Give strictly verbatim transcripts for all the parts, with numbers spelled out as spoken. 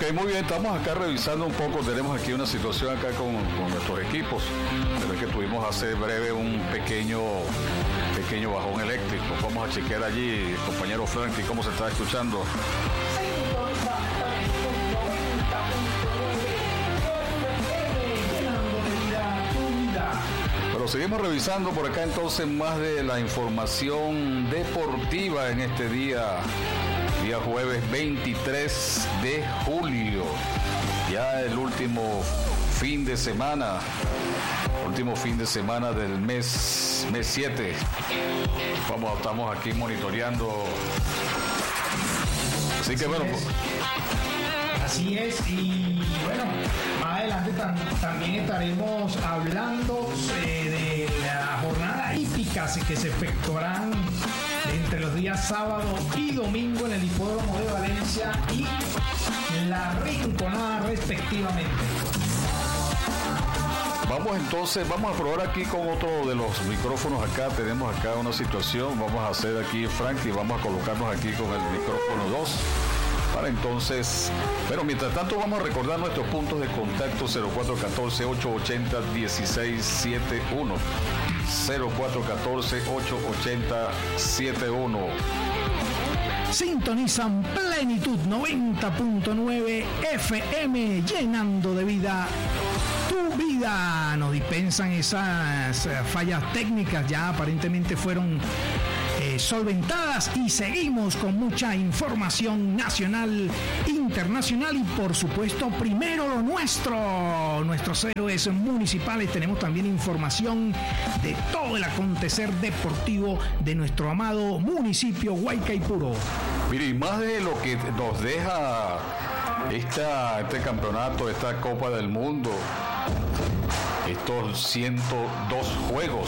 Ok, muy bien, estamos acá revisando un poco, tenemos aquí una situación acá con, con nuestros equipos, pero es que tuvimos hace breve un pequeño pequeño bajón eléctrico. Vamos a chequear allí, compañero Frankie, cómo se está escuchando. Pero seguimos revisando por acá entonces más de la información deportiva en este día. Día jueves veintitrés de julio, ya el último fin de semana, último fin de semana del mes, mes siete. Vamos, estamos aquí monitoreando. Así que bueno. Así es, y bueno, más adelante tam, también estaremos hablando eh, de la jornada hípica que se efectuarán entre los días sábado y domingo en el hipódromo de Valencia y la Rinconada respectivamente. Vamos entonces, vamos a probar aquí con otro de los micrófonos acá, tenemos acá una situación, vamos a hacer aquí, Frankie, vamos a colocarnos aquí con el micrófono dos. Para entonces, pero mientras tanto vamos a recordar nuestros puntos de contacto: cero cuatro uno cuatro, ocho ocho cero, uno seis siete uno, cero cuatro uno cuatro, ocho ocho cero, siete uno. Sintonizan Plenitud noventa punto nueve F M, llenando de vida tu vida. Nos dispensan esas fallas técnicas, ya aparentemente fueron Eh, solventadas, y seguimos con mucha información nacional, internacional y por supuesto primero lo nuestro, nuestros héroes municipales. Tenemos también información de todo el acontecer deportivo de nuestro amado municipio Guaycaipuro. Mire, y más de lo que nos deja esta, este campeonato, esta Copa del Mundo, estos ciento dos juegos.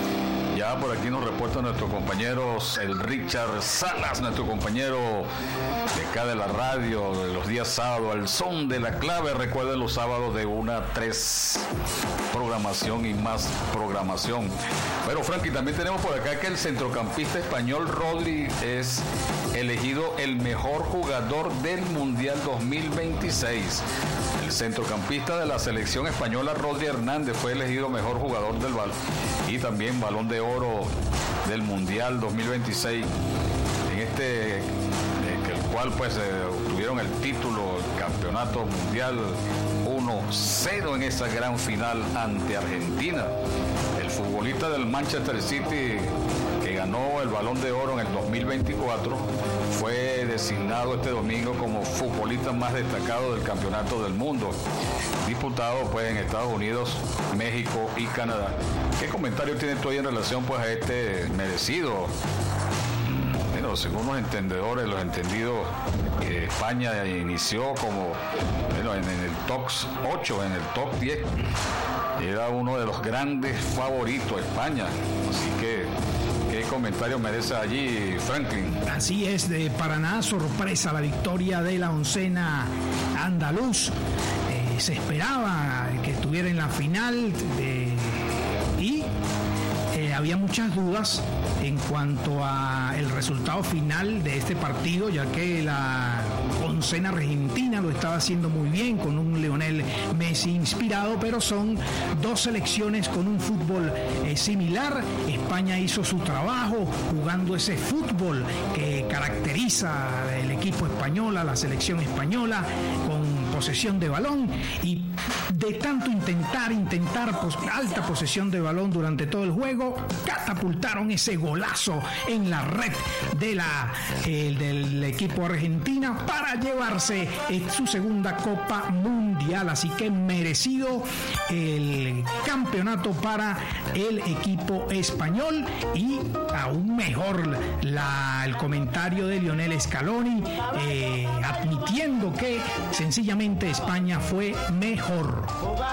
Ya por aquí nos reportan nuestros compañeros, el Richard Salas, nuestro compañero de acá de la radio, de los días sábados, al son de la clave. Recuerden los sábados de una a tres, programación y más programación. Pero Frankie, también tenemos por acá que el centrocampista español Rodri es elegido el mejor jugador del Mundial dos mil veintiséis. El centrocampista de la selección española Rodri Hernández fue elegido mejor jugador del balón y también Balón de Oro del Mundial dos mil veintiséis, en este, el cual pues eh, obtuvieron el título, el campeonato mundial uno cero en esa gran final ante Argentina. El futbolista del Manchester City, que ganó el Balón de Oro en el dos mil veinticuatro, fue designado este domingo como futbolista más destacado del Campeonato del Mundo, disputado pues en Estados Unidos, México y Canadá. ¿Qué comentario tienes tú ahí en relación pues a este merecido? Bueno, según los entendedores, los entendidos, eh, España inició como bueno, en, en el top ocho, en el top diez. Era uno de los grandes favoritos, España. Así que, ¿qué comentario merece allí, Franklin? Así es, de para nada sorpresa la victoria de la oncena andaluz. Eh, se esperaba que estuviera en la final de, y eh, había muchas dudas en cuanto a el resultado final de este partido, ya que la oncena argentina lo estaba haciendo muy bien con un Lionel Messi inspirado, pero son dos selecciones con un fútbol eh, similar. España hizo su trabajo jugando ese fútbol que caracteriza el equipo español, a la selección española, con posesión de balón, y de tanto intentar, intentar pues, alta posesión de balón durante todo el juego, catapultaron ese golazo en la red de la, eh, del equipo argentina para llevarse eh, su segunda Copa Mundial. Así que merecido el campeonato para el equipo español, y aún mejor la, el comentario de Lionel Scaloni eh, admitiendo que sencillamente España fue mejor.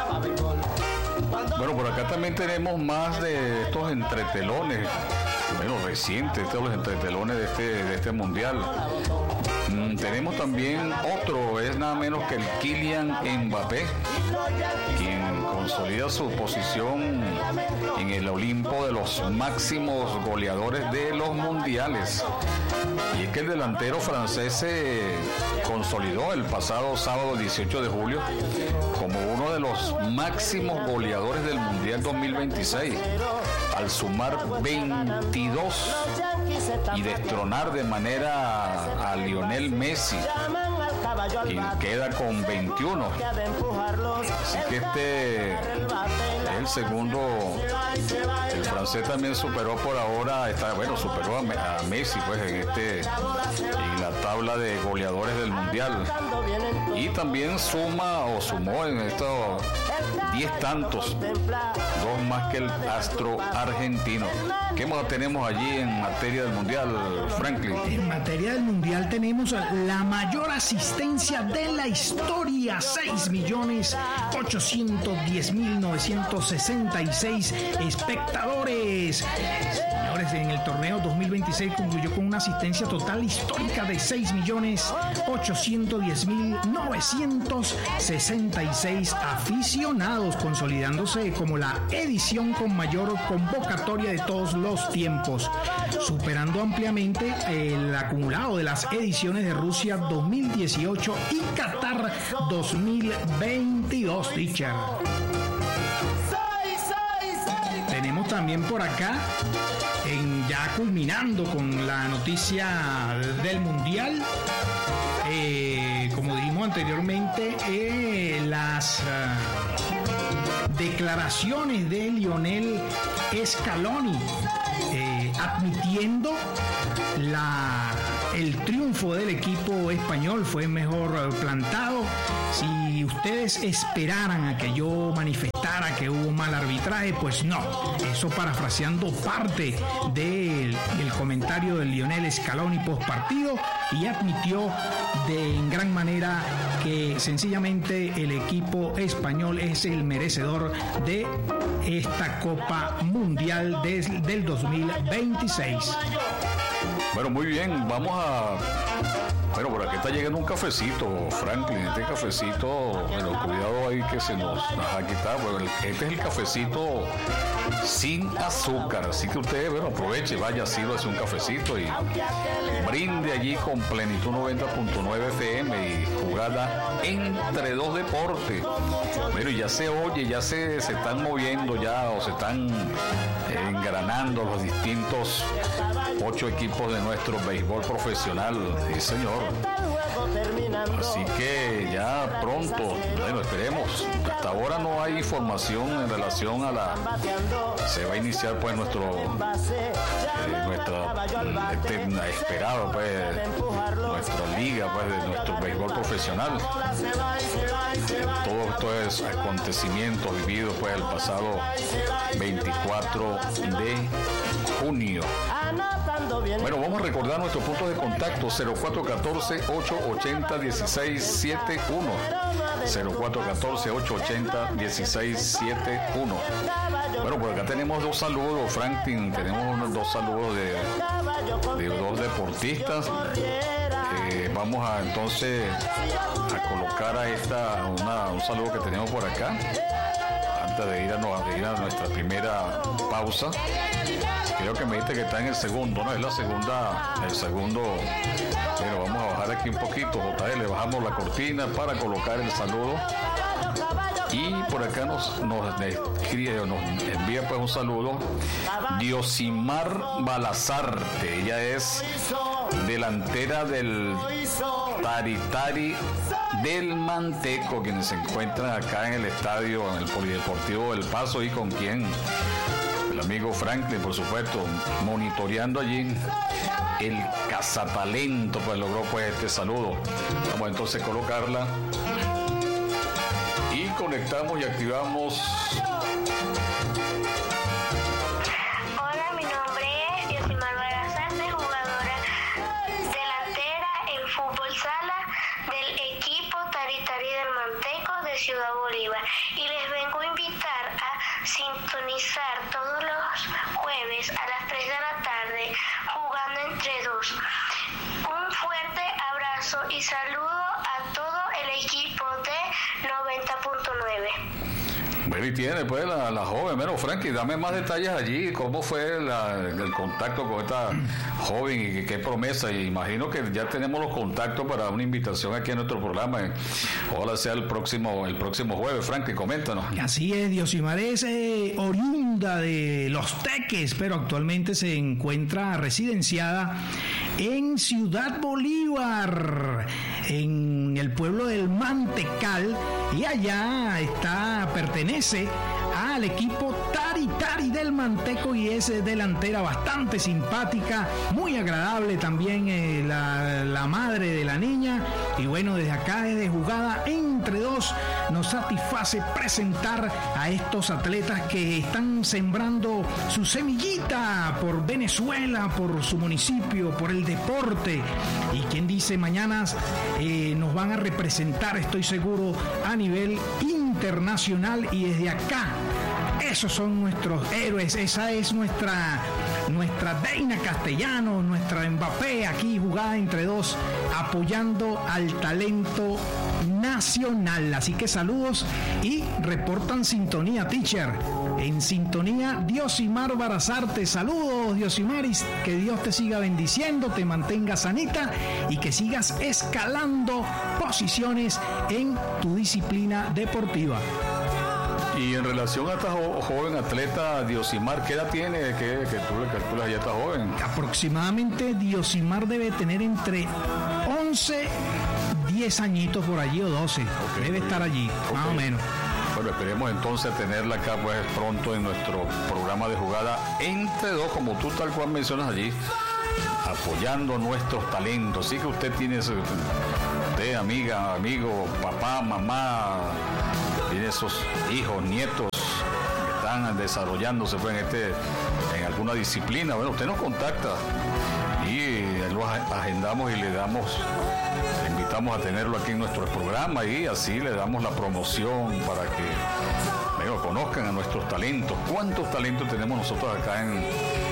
Bueno, por acá también tenemos más de estos entretelones, bueno, recientes, estos los entretelones de este, de este mundial. Mm, tenemos también otro, es nada menos que el Kylian Mbappé, quien consolida su posición en el Olimpo de los máximos goleadores de los mundiales. Y es que el delantero francés se consolidó el pasado sábado dieciocho de julio como uno de los máximos goleadores del Mundial dos mil veintiséis, al sumar veintidós y destronar de manera a Lionel Messi, quien queda con veintiuno. Así que este es el segundo. El francés también superó por ahora, está, bueno, superó a, a Messi pues en este en la tabla de goleadores del mundial. Y también suma o sumó en estos diez tantos, dos más que el astro argentino. ¿Qué más tenemos allí en materia del mundial, Franklin? En materia del mundial tenemos la mayor asistencia de la historia, seis millones ochocientos diez mil novecientos sesenta y seis espectadores. Señores, en el torneo dos mil veintiséis concluyó con una asistencia total histórica de seis millones ochocientos diez mil novecientos sesenta y seis aficionados, consolidándose como la edición con mayor convocatoria de todos los tiempos, superando ampliamente el acumulado de las ediciones de Rusia dos mil dieciocho y Qatar dos mil veintidós, teacher. Tenemos también por acá, en, ya culminando con la noticia del mundial, eh, como dijimos anteriormente, eh, las uh, declaraciones de Lionel Scaloni, eh, admitiendo la, el triunfo del equipo español fue mejor plantado. Si ustedes esperaran a que yo manifestara que hubo mal arbitraje, pues no. Eso parafraseando parte del, del comentario de Lionel Scaloni post partido, y admitió de en gran manera que sencillamente el equipo español es el merecedor de esta Copa Mundial des, del dos mil veintiséis. Bueno, muy bien, vamos a... Bueno, por aquí está llegando un cafecito, Franklin. Este cafecito, bueno, cuidado ahí que se nos va a quitar. Bueno, este es el cafecito sin azúcar. Así que usted, bueno, aproveche, vaya, sírvase un cafecito y brinde allí con Plenitud noventa punto nueve F M y jugada entre dos deportes. Bueno, ya se oye, ya se, se están moviendo ya o se están engranando los distintos ocho equipos de nuestro béisbol profesional. Sí, señor. Así que ya pronto, bueno, esperemos. Hasta ahora no hay información en relación a la... Se va a iniciar pues nuestro... Eh, nuestra... Este, esperado pues... Nuestra liga pues de nuestro béisbol profesional. Eh, todo estos acontecimientos vividos pues el pasado veinticuatro de junio. Bueno, vamos a recordar nuestros puntos de contacto: cero cuatro uno cuatro, ocho ocho cero, uno seis siete uno, cero cuatro uno cuatro, ocho ocho cero, uno seis siete uno. Bueno, por acá tenemos dos saludos, Franklin, tenemos unos dos saludos de, de dos deportistas. Eh, vamos a entonces a colocar a esta una, un saludo que tenemos por acá antes de ir a, de ir a nuestra primera pausa. Creo que me dijiste que está en el segundo, ¿no? Es la segunda, el segundo. Pero vamos a bajar aquí un poquito, J L, bajamos la cortina para colocar el saludo. Y por acá nos, nos escribe, nos envía pues un saludo Diosimar Balazarte. Ella es delantera del Taritari del Manteco, quienes se encuentran acá en el estadio, en el Polideportivo del Paso, y con quien el amigo Franklin, por supuesto, monitoreando allí el cazatalento, pues logró pues este saludo. Vamos entonces a colocarla y conectamos y activamos. Hola, mi nombre es Diosimar Balazarte, jugadora delantera en fútbol sala del equipo Taritari del Manteco de Ciudad Bolívar, y les vengo a invitar a sintonizar todos los jueves a las tres de la tarde jugando entre dos. Un fuerte abrazo y saludo a todo el equipo de noventa punto nueve. Ahí tiene pues la, la joven. Bueno, Frankie, dame más detalles allí, cómo fue la, el contacto con esta joven y qué promesa. Y imagino que ya tenemos los contactos para una invitación aquí en nuestro programa. Ojalá sea el próximo el próximo jueves. Frankie, coméntanos. Así es, Diosimar es eh, oriunda de Los Teques, pero actualmente se encuentra residenciada en Ciudad Bolívar, en el pueblo del Mantecal, y allá está, pertenece al equipo Tari Tari del Manteco y es delantera bastante simpática, muy agradable también eh, la, la madre de la niña. Y bueno, desde acá, desde Jugada Entre Dos, nos satisface presentar a estos atletas que están sembrando su semillita por Venezuela, por su municipio, por el deporte. Y quien dice, mañana eh, nos van a representar, estoy seguro, a nivel internacional. Y desde acá, esos son nuestros héroes, esa es nuestra nuestra Deina Castellano, nuestra Mbappé, aquí Jugada Entre Dos, apoyando al talento nacional. Así que saludos y reportan sintonía, teacher. En sintonía, Diosimar Barazarte. Saludos, Diosimar, y que Dios te siga bendiciendo, te mantenga sanita y que sigas escalando posiciones en tu disciplina deportiva. Y en relación a esta jo- joven atleta Diosimar, ¿qué edad tiene? ¿Qué, que tú le calculas ya esta joven? Aproximadamente Diosimar debe tener entre once, diez añitos por allí o doce. Okay, debe estar allí, okay, más o menos. Bueno, esperemos entonces tenerla acá pues pronto en nuestro programa de Jugada Entre Dos, como tú tal cual mencionas allí, apoyando nuestros talentos. Sí que usted tiene, usted, amiga, amigo, papá, mamá, tiene esos hijos, nietos que están desarrollándose pues, en este, en alguna disciplina. Bueno, usted nos contacta y lo agendamos y le damos, le invitamos a tenerlo aquí en nuestro programa y así le damos la promoción para que bueno, conozcan a nuestros talentos. ¿Cuántos talentos tenemos nosotros acá en,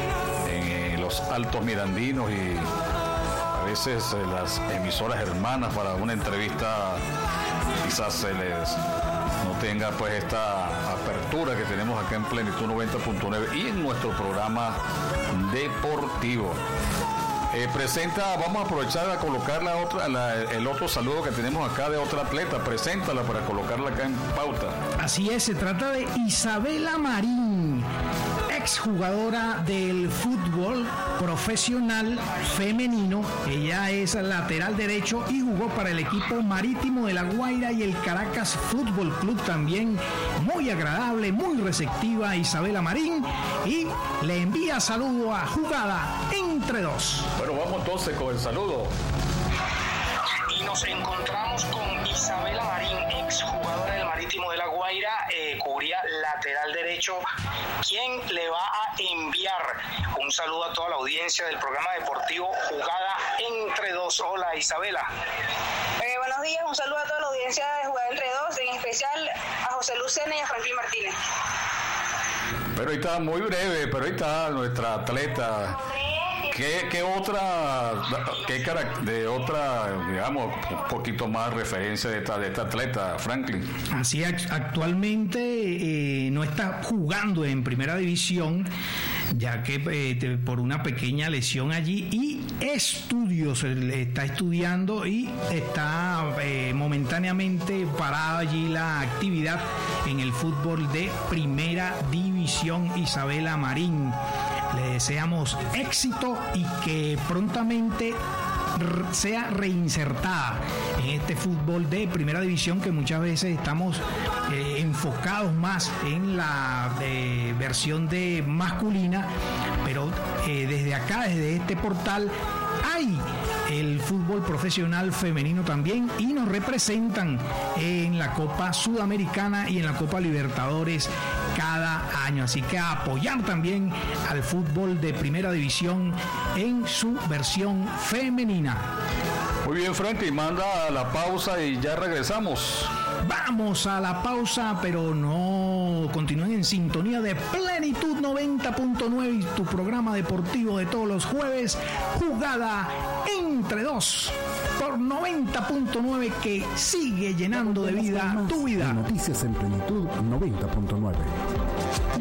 en los Altos Mirandinos? Y a veces eh, las emisoras hermanas para una entrevista quizás se les no tenga pues esta apertura que tenemos acá en Plenitud noventa punto nueve y en nuestro programa deportivo. Eh, presenta, vamos a aprovechar a colocar la otra, la, el otro saludo que tenemos acá de otra atleta. Preséntala para colocarla acá en pauta. Así es, se trata de Isabela Marín, exjugadora del fútbol profesional femenino. Ella es lateral derecho y jugó para el equipo Marítimo de La Guaira y el Caracas Fútbol Club también. Muy agradable, muy receptiva Isabela Marín, y le envía saludo a Jugada Entre Dos. Bueno, vamos entonces con el saludo. Y nos encontramos con Isabela Marín, exjugadora del Marítimo de La Guaira, eh, cubría lateral derecho, quien le va a enviar un saludo a toda la audiencia del programa deportivo Jugada Entre Dos. Hola, Isabela. Eh, buenos días, un saludo a toda la audiencia de Jugada Entre Dos, en especial a José Lucena y a Franklin Martínez. Pero ahí está muy breve, pero ahí está nuestra atleta. ¿Qué, qué otra, qué caract- de otra, digamos, un poquito más referencia de esta, de esta atleta, Franklin? Así es, actualmente eh, no está jugando en primera división, ya que eh, te, por una pequeña lesión allí, y estudios, está estudiando y está eh, momentáneamente parada allí la actividad en el fútbol de primera división. Isabela Marín, le deseamos éxito y que prontamente sea reinsertada en este fútbol de primera división, que muchas veces estamos eh, enfocados más en la eh, versión de masculina, pero eh, desde acá, desde este portal, hay el fútbol profesional femenino también, y nos representan en la Copa Sudamericana y en la Copa Libertadores cada año. Así que a apoyar también al fútbol de primera división en su versión femenina. Muy bien, Franklin, manda a la pausa y ya regresamos. Vamos a la pausa, pero no continúen en sintonía de Plenitud noventa punto nueve y tu programa deportivo de todos los jueves, Jugada Entre Dos. por noventa punto nueve, que sigue llenando de vida tu vida. Noticias en Plenitud noventa punto nueve.